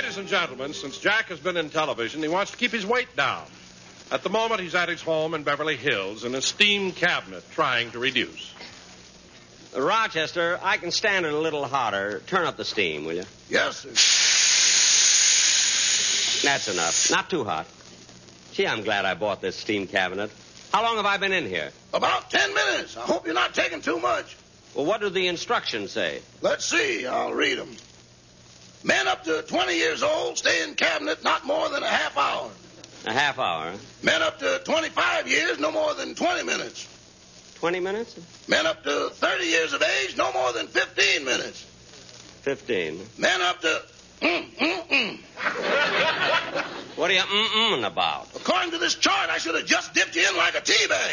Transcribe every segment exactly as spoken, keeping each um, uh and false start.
Ladies and gentlemen, since Jack has been in television, he wants to keep his weight down. At the moment, he's at his home in Beverly Hills in a steam cabinet trying to reduce. Rochester, I can stand it a little hotter. Turn up the steam, will you? Yes, sir. That's enough. Not too hot. Gee, I'm glad I bought this steam cabinet. How long have I been in here? About ten minutes. I hope you're not taking too much. Well, what do the instructions say? Let's see. I'll read them. Men up to twenty years old stay in cabinet not more than a half hour. A half hour. Men up to twenty-five years, no more than twenty minutes. Twenty minutes? Men up to thirty years of age, no more than fifteen minutes. Fifteen. Men up to... Mm, mm, mm. What are you mm-mm about? According to this chart, I should have just dipped you in like a tea bag.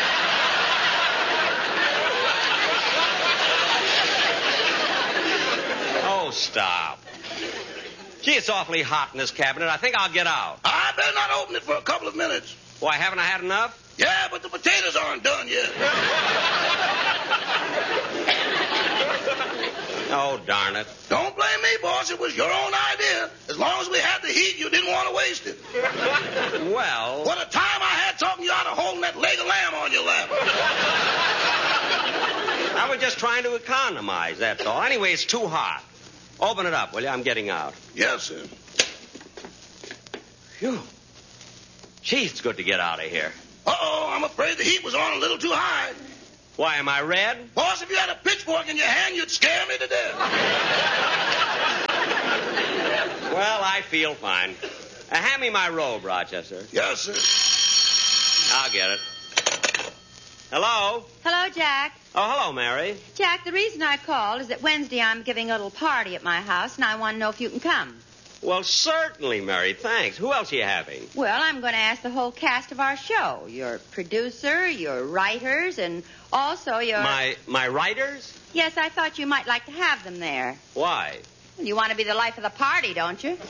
Oh, stop. Gee, it's awfully hot in this cabinet. I think I'll get out. I better not open it for a couple of minutes. Why, haven't I had enough? Yeah, but the potatoes aren't done yet. Oh, darn it. Don't blame me, boss. It was your own idea. As long as we had the heat, you didn't want to waste it. Well... What a time I had talking you out of holding that leg of lamb on your lap. I was just trying to economize, that's all. Anyway, it's too hot. Open it up, will you? I'm getting out. Yes, sir. Phew. Gee, it's good to get out of here. Uh-oh, I'm afraid the heat was on a little too high. Why, am I red? Boss, if you had a pitchfork in your hand, you'd scare me to death. Well, I feel fine. Uh, hand me my robe, Rochester. Yes, sir. I'll get it. Hello? Hello, Jack. Oh, hello, Mary. Jack, the reason I called is that Wednesday I'm giving a little party at my house, and I want to know if you can come. Well, certainly, Mary. Thanks. Who else are you having? Well, I'm going to ask the whole cast of our show. Your producer, your writers, and also your... My my writers? Yes, I thought you might like to have them there. Why? You want to be the life of the party, don't you?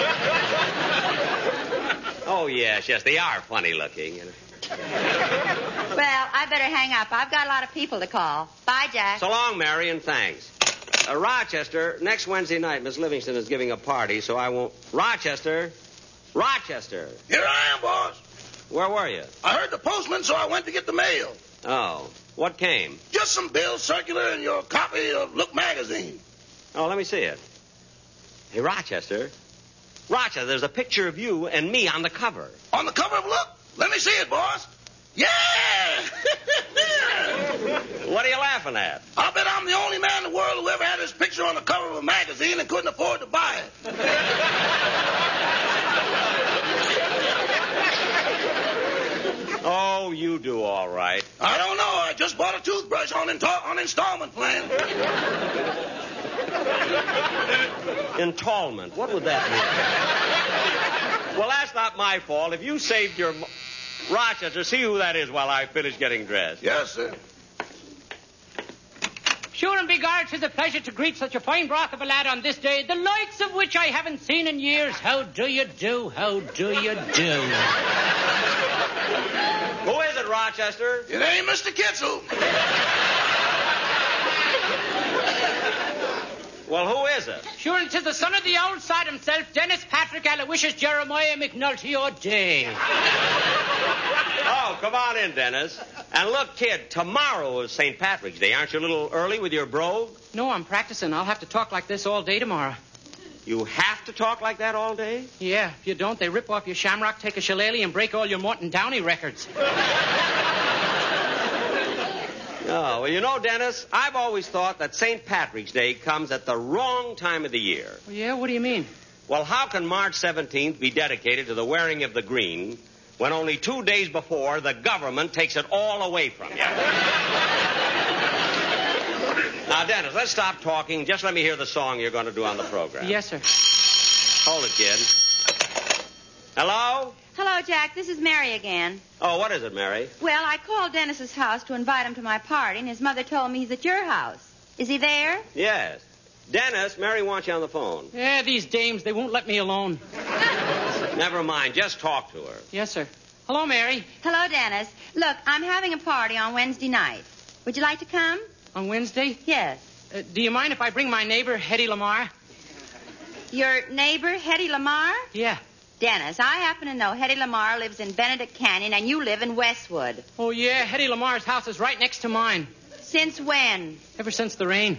Oh, yes, yes. They are funny looking. You know. Well, I better hang up. I've got a lot of people to call. Bye, Jack. So long, Mary, and thanks. Uh, Rochester, next Wednesday night, Miss Livingston is giving a party, so I won't... Rochester! Rochester! Here I am, boss. Where were you? I heard the postman, so I went to get the mail. Oh. What came? Just some bills circular and your copy of Look magazine. Oh, let me see it. Hey, Rochester. Rochester, there's a picture of you and me on the cover. On the cover of Look? Let me see it, boss. Yeah! What are you laughing at? I'll bet I'm the only man in the world who ever had his picture on the cover of a magazine and couldn't afford to buy it. Oh, you do all right. I don't know. I just bought a toothbrush on, inta- on installment plan. Installment? What would that mean? Well, that's not my fault. If you saved your... Mo- Rochester, see who that is while I finish getting dressed. Yes, sir. Sure and begard, 'tis a pleasure to greet such a fine broth of a lad on this day, the likes of which I haven't seen in years. How do you do? How do you do? Who is it, Rochester? It ain't Mister Kitzel. Well, who is it? Sure, and 'tis the son of the old sod himself, Dennis Patrick Aloysius Jeremiah McNulty O'Day. Oh, come on in, Dennis. And look, kid, tomorrow is Saint Patrick's Day. Aren't you a little early with your brogue? No, I'm practicing. I'll have to talk like this all day tomorrow. You have to talk like that all day? Yeah, if you don't, they rip off your shamrock, take a shillelagh, and break all your Morton Downey records. Oh, well, you know, Dennis, I've always thought that Saint Patrick's Day comes at the wrong time of the year. Well, yeah, what do you mean? Well, how can March seventeenth be dedicated to the wearing of the green when only two days before the government takes it all away from you? Now, Dennis, let's stop talking. Just let me hear the song you're going to do on the program. Yes, sir. Hold it, kid. Hello? Hello, Jack. This is Mary again. Oh, what is it, Mary? Well, I called Dennis's house to invite him to my party, and his mother told me he's at your house. Is he there? Yes. Dennis, Mary wants you on the phone. Yeah, these dames, they won't let me alone. Never mind. Just talk to her. Yes, sir. Hello, Mary. Hello, Dennis. Look, I'm having a party on Wednesday night. Would you like to come? On Wednesday? Yes. Uh, do you mind if I bring my neighbor, Hetty Lamar? Your neighbor, Hetty Lamar? Yeah. Dennis, I happen to know Hetty Lamar lives in Benedict Canyon and you live in Westwood. Oh, yeah. Hetty Lamar's house is right next to mine. Since when? Ever since the rain.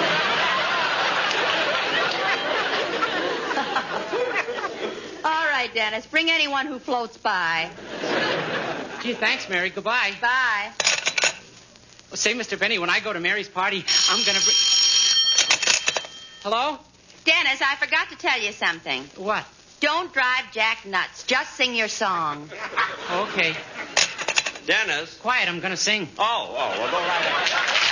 All right, Dennis. Bring anyone who floats by. Gee, thanks, Mary. Goodbye. Bye. Well, say, Mister Benny, when I go to Mary's party, I'm going to bring... Hello? Dennis, I forgot to tell you something. What? Don't drive Jack nuts. Just sing your song. Okay. Dennis. Quiet, I'm going to sing. Oh, oh, well, go right ahead.